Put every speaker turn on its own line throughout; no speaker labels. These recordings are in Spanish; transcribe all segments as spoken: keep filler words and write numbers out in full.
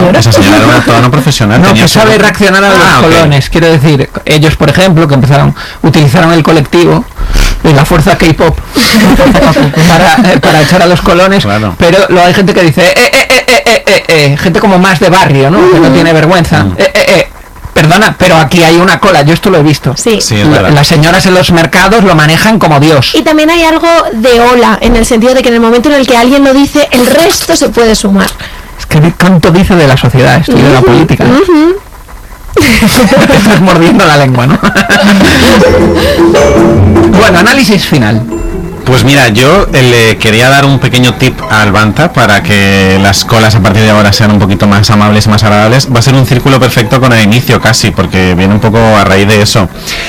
señora?
Esa señora era una toda no profesional.
No, que sabe reaccionar a los
ah,
colones. Okay. Quiero decir, ellos, por ejemplo, que empezaron, utilizaron el colectivo de la fuerza K-pop para, eh, para echar a los colones, claro. Pero luego hay gente que dice, eh, eh, eh, eh, eh, eh, eh, gente como más de barrio, ¿no? Uh-huh. Que no tiene vergüenza. Uh-huh. eh, eh, eh. Perdona, pero aquí hay una cola, yo esto lo he visto.
Sí.
Sí, es
la, las señoras en los mercados lo manejan como Dios.
Y también hay algo de ola, en el sentido de que en el momento en el que alguien lo dice, el resto se puede sumar.
Es que cuánto dice de la sociedad esto y uh-huh. de la política.
Uh-huh.
Te estás mordiendo la lengua, ¿no? Bueno, análisis final.
Pues mira, yo le quería dar un pequeño tip a Albanta para que las colas a partir de ahora sean un poquito más amables y más agradables. Va a ser un círculo perfecto con el inicio casi, porque viene un poco a raíz de eso.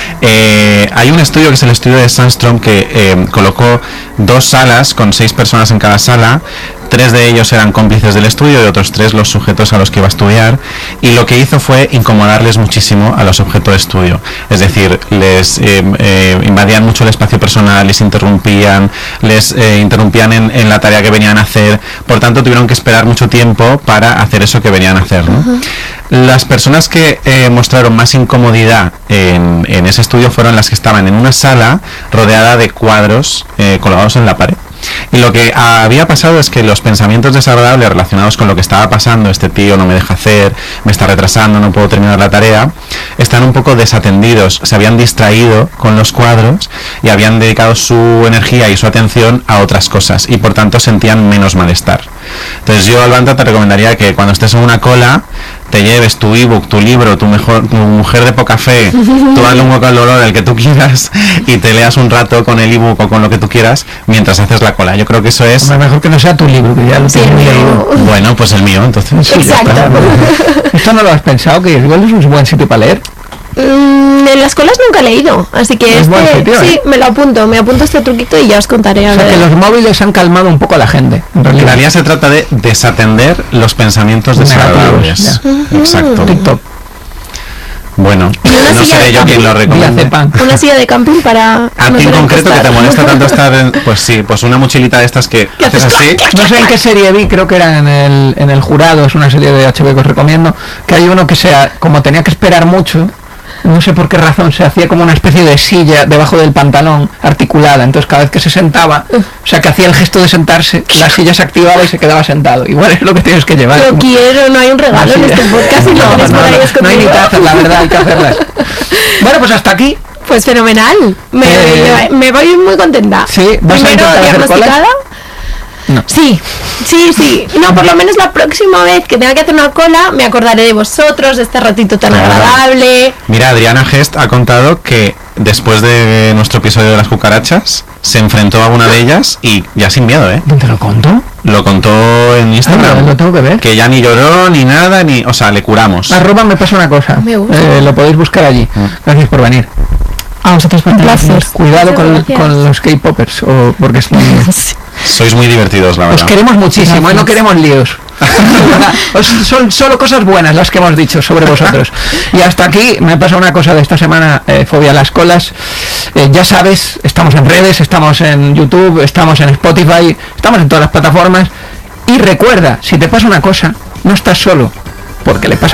Eh, hay un estudio que es el estudio de Sandstrom que eh, colocó dos salas con seis personas en cada sala. Tres de ellos eran cómplices del estudio y otros tres los sujetos a los que iba a estudiar, y lo que hizo fue incomodarles muchísimo a los objetos de estudio. Es decir, les eh, eh, invadían mucho el espacio personal, les interrumpían, les eh, interrumpían en, en la tarea que venían a hacer, por tanto tuvieron que esperar mucho tiempo para hacer eso que venían a hacer, ¿no? Uh-huh. Las personas que eh, mostraron más incomodidad en, en ese estudio fueron las que estaban en una sala rodeada de cuadros eh, colgados en la pared. Y lo que había pasado es que los pensamientos desagradables relacionados con lo que estaba pasando, este tío no me deja hacer, me está retrasando, no puedo terminar la tarea, están un poco desatendidos, se habían distraído con los cuadros y habían dedicado su energía y su atención a otras cosas, y por tanto sentían menos malestar. Entonces yo, Albanta, te recomendaría que cuando estés en una cola te lleves tu ebook, tu libro, tu mejor, tu mujer de poca fe, tu alumno con el dolor, el que tú quieras, y te leas un rato con el ebook o con lo que tú quieras mientras haces la cola. Yo creo que eso es...
Hombre, mejor que no sea tu libro, que ya lo tienes leído.
Bueno, pues el mío, entonces.
Exacto.
¿Esto no lo has pensado? Que igual es un buen sitio para leer.
Mm, en las colas nunca he leído, así que
es
este,
sitio,
sí,
¿eh?
me lo apunto, me apunto este truquito y ya os contaré. A
o sea,
ver.
que los móviles han calmado un poco a la gente. En realidad,
en realidad se trata de desatender los pensamientos desagradables.
Uh-huh.
Exacto.
TikTok.
Bueno, no seré yo quien lo recomiende.
Una silla de camping para...
A ti en concreto que te molesta tanto estar en... Pues sí, pues una mochilita de estas que haces así.
No sé en qué serie vi, creo que era en el, en el Jurado, es una serie de H B que os recomiendo, que hay uno que sea, como tenía que esperar mucho, no sé por qué razón, se hacía como una especie de silla debajo del pantalón articulada, entonces cada vez que se sentaba, o sea, que hacía el gesto de sentarse, la silla se activaba y se quedaba sentado. Igual es lo que tienes que llevar.
Lo como... quiero, no hay un regalo en este podcast y
no,
lo
no, no, no, no hay ni tazas, la verdad, hay que hacerlas. Bueno, pues hasta aquí.
Pues fenomenal, me, eh, me, me voy muy contenta.
Sí, ¿vas
Primero
a
diagnosticada. No. Sí, sí, sí. No, por lo menos la próxima vez que tenga que hacer una cola me acordaré de vosotros, de este ratito tan claro. agradable.
Mira, Adriana Gest ha contado que después de nuestro episodio de las cucarachas se enfrentó a una de ellas y ya sin miedo, ¿eh?
¿Dónde lo contó?
Lo contó en Instagram.
Ah, lo tengo que ver.
Que ya ni lloró ni nada, ni, o sea, le curamos.
Arroba me pasa una cosa.
Me gusta.
Eh, lo podéis buscar allí. Mm. Gracias por venir.
A vosotros por
gracias. Cuidado con, con los K-popers, o porque es muy...
Sois muy divertidos, la verdad.
Os queremos muchísimo, ¿eh? No queremos líos. Os, son solo cosas buenas las que hemos dicho sobre vosotros. Y hasta aquí me pasa una cosa de esta semana, eh, fobia a las colas. Eh, ya sabes, estamos en redes, estamos en YouTube, estamos en Spotify, estamos en todas las plataformas. Y recuerda, si te pasa una cosa, no estás solo, porque le pasa